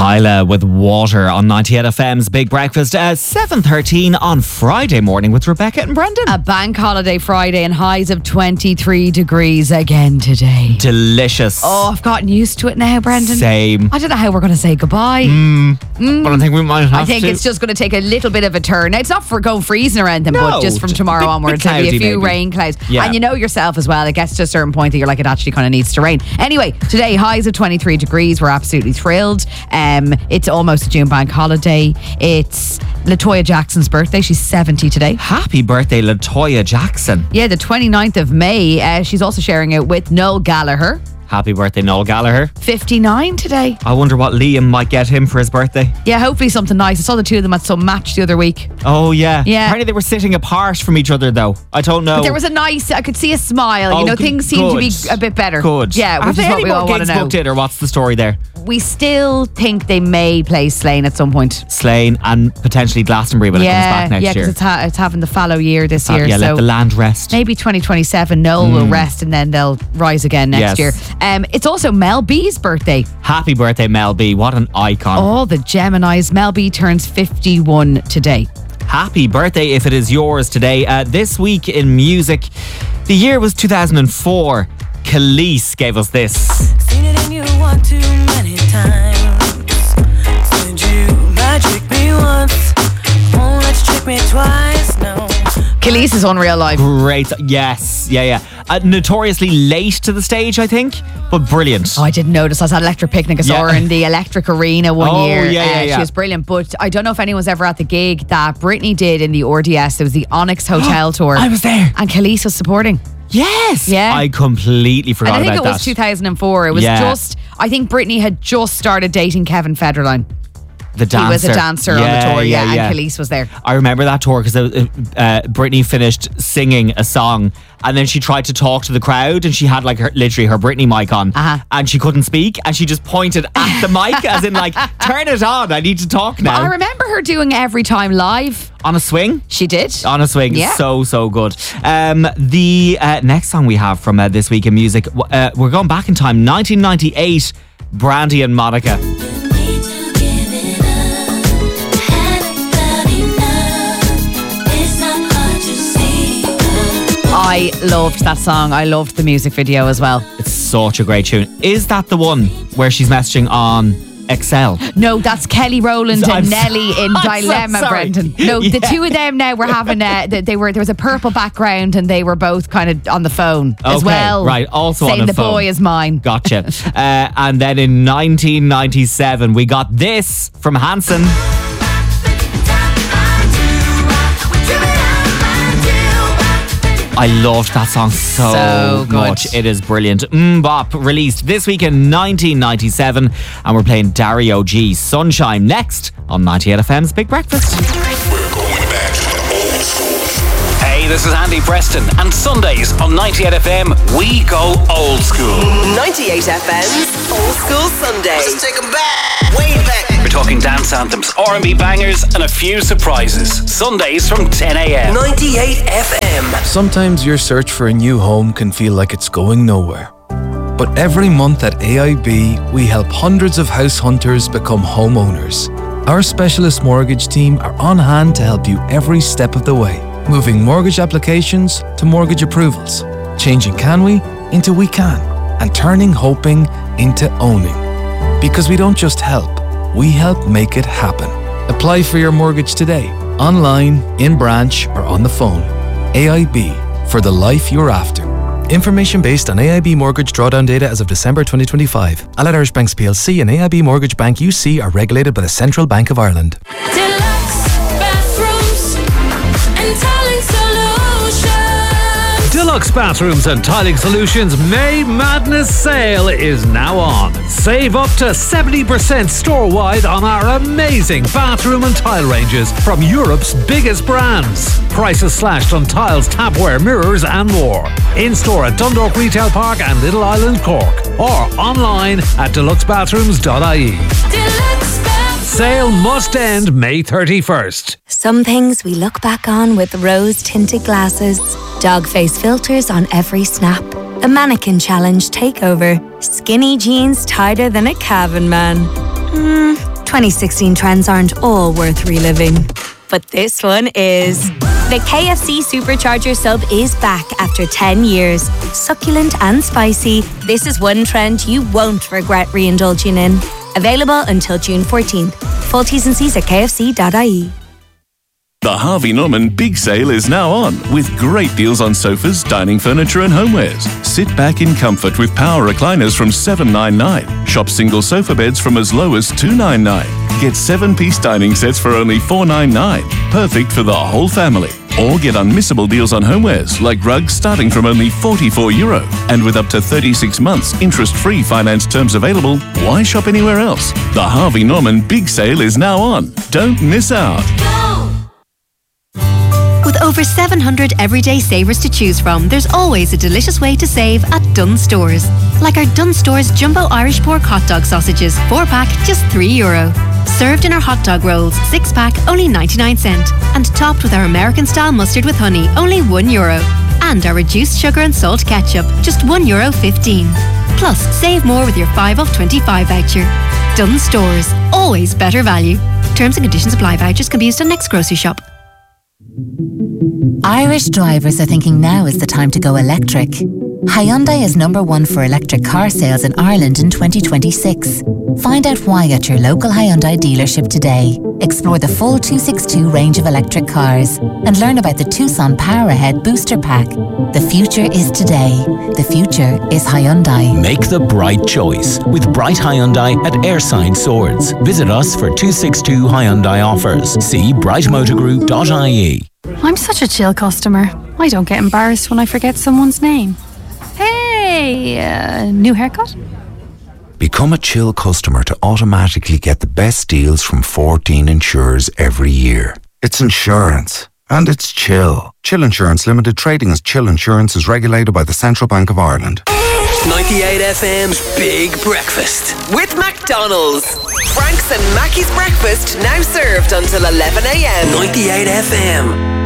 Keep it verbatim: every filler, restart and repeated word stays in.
Kyla with Water on ninety-eight F M's Big Breakfast at seven thirteen on Friday morning with Rebecca and Brendan. A bank holiday Friday and highs of twenty-three degrees again today. Delicious. Oh, I've gotten used to it now, Brendan. Same. I don't know how we're going to say goodbye. Mm, mm. But I think we might have I think to. it's just going to take a little bit of a turn. Now, it's not for going freezing or anything, No, but just from tomorrow bit- bit onwards, there'll be a cloudy few maybe. rain clouds. Yeah. And you know yourself as well, it gets to a certain point that you're like, it actually kind of needs to rain. Anyway, today, highs of twenty-three degrees. We're absolutely thrilled. Um, it's almost a June bank holiday. It's LaToya Jackson's birthday. She's seventy today. Happy birthday, LaToya Jackson. Yeah, the twenty-ninth of May. Uh, she's also sharing it with Noel Gallagher. Happy birthday, Noel Gallagher. fifty-nine today. I wonder what Liam might get him for his birthday. Yeah, hopefully something nice. I saw the two of them at some match the other week. Oh, yeah. Yeah. Apparently they were sitting apart from each other, though. I don't know. But there was a nice, I could see a smile. Oh, you know, g- things seem to be good. a bit better. Good. Yeah, which Have is they what any we more all want to gigs know. booked in, or what's the story there? We still think they may play Slane at some point. Slane and potentially Glastonbury when yeah, it comes back next yeah, year. because it's, ha- it's having the fallow year this Uh, year. yeah, so let the land rest. maybe twenty twenty-seven, Noel will rest and then they'll rise again next Yes. year. Um, it's also Mel B's birthday. Happy birthday, Mel B. What an icon. All the Geminis. Mel B turns fifty-one today. Happy birthday if it is yours today. Uh, this week in music, the year was two thousand four. Khalees gave us this. Seen it in you one too many times. Said you might trick me once, won't let you trick me twice. No. Khalees is Unreal Live. Great. Yes. Yeah, yeah. Uh, notoriously late to the stage, I think, but brilliant. Oh, I didn't notice. I was at Electric Picnic. I saw Yeah. her in the Electric Arena one Oh, year. yeah, yeah, Uh, yeah. She was brilliant. But I don't know if anyone's ever at the gig that Britney did in the R D S. It was the Onyx Hotel tour. I was there. And Khalees was supporting. Yes. Yeah. I completely forgot And I think about it was that. two thousand four. It was Yeah. just, I think Britney had just started dating Kevin Federline. The dancer. He was a dancer on the tour, yeah, and Khalees was there. I remember that tour because uh, uh, Britney finished singing a song and then she tried to talk to the crowd and she had like her, literally her Britney mic on Uh-huh. and she couldn't speak and she just pointed at the mic as in like, turn it on, I need to talk now. I remember her doing Every Time live. On a swing? She did. On a swing. Yeah. So, so good. Um, the uh, next song we have from uh, This Week in Music, uh, we're going back in time, nineteen ninety-eight, Brandy and Monica. I loved that song. I loved the music video as well. It's such a great tune. Is that the one where she's messaging on Excel? No, that's Kelly Rowland I'm and so- Nelly in I'm so Dilemma, sorry. Brendan. No, Yeah. the two of them now were having a, they they were, there was a purple background and they were both kind of on the phone as Okay, well. right, also saying on a the phone. boy is mine. Gotcha. uh, and then in nineteen ninety-seven, we got this from Hanson. I loved that song so, So good. much. It is brilliant. Mbop released this week in nineteen ninety-seven, and we're playing Dario G. Sunshine next on ninety-eight F M's Big Breakfast. We're going back to the old school. Hey, this is Andy Preston, and Sundays on ninety-eight F M, we go old school. ninety-eight F M's Old School Sunday. Let's take 'em back, way back. We're talking dance anthems, R and B bangers, and a few surprises. Sundays from ten a m. ninety-eight F M. Sometimes your search for a new home can feel like it's going nowhere. But every month at A I B, we help hundreds of house hunters become homeowners. Our specialist mortgage team are on hand to help you every step of the way, moving mortgage applications to mortgage approvals, changing can we into we can, and turning hoping into owning. Because we don't just help, we help make it happen. Apply for your mortgage today, online, in branch, or on the phone. A I B, for the life you're after. Information based on A I B mortgage drawdown data as of December twenty twenty-five. Allied Irish Banks P L C and A I B Mortgage Bank U C are regulated by the Central Bank of Ireland. Deluxe bathrooms and tiling solutions. Deluxe Bathrooms and Tiling Solutions May Madness Sale is now on. Save up to seventy percent store-wide on our amazing bathroom and tile ranges from Europe's biggest brands. Prices slashed on tiles, tapware, mirrors and more. In-store at Dundalk Retail Park and Little Island, Cork. Or online at deluxe bathrooms dot I E. Deluxe bathrooms. Sale must end May thirty-first. Some things we look back on with rose-tinted glasses, dog face filters on every snap, a mannequin challenge takeover, skinny jeans tighter than a Calvin man. Hmm, twenty sixteen trends aren't all worth reliving, but this one is. The K F C Supercharger sub is back after ten years. Succulent and spicy, this is one trend you won't regret re-indulging in. Available until June fourteenth. Full T's and C's at k f c dot i e. The Harvey Norman Big Sale is now on, with great deals on sofas, dining furniture and homewares. Sit back in comfort with power recliners from seven ninety-nine. Shop single sofa beds from as low as two ninety-nine. Get seven-piece dining sets for only four ninety-nine. Perfect for the whole family. Or get unmissable deals on homewares, like rugs starting from only forty-four euro. And with up to thirty-six months interest-free finance terms available, why shop anywhere else? The Harvey Norman Big Sale is now on. Don't miss out. With over seven hundred everyday savers to choose from, there's always a delicious way to save at Dunnes Stores. Like our Dunnes Stores Jumbo Irish Pork Hot Dog Sausages, four pack, just three euro. Served in our hot dog rolls, six pack, only ninety-nine cent. And topped with our American style mustard with honey, only one euro. And our reduced sugar and salt ketchup, just one euro fifteen. Plus, save more with your five off twenty-five voucher. Dunnes Stores, always better value. Terms and conditions apply. Vouchers can be used on next grocery shop. Irish drivers are thinking now is the time to go electric. Hyundai is number one for electric car sales in Ireland in twenty twenty-six. Find out why at your local Hyundai dealership today. Explore the full two sixty-two range of electric cars and learn about the Tucson Power Ahead Booster Pack. The future is today. The future is Hyundai. Make the bright choice with Bright Hyundai at Airside Swords. Visit us for two sixty-two Hyundai offers. See bright motor group dot I E. I'm such a chill customer. I don't get embarrassed when I forget someone's name. Hey, uh, new haircut? Become a chill customer to automatically get the best deals from fourteen insurers every year. It's insurance. And it's chill. Chill Insurance Limited, trading as Chill Insurance, is regulated by the Central Bank of Ireland. ninety-eight F M's Big Breakfast with McDonald's. Frank's and Mackey's breakfast now served until eleven a m. ninety-eight F M.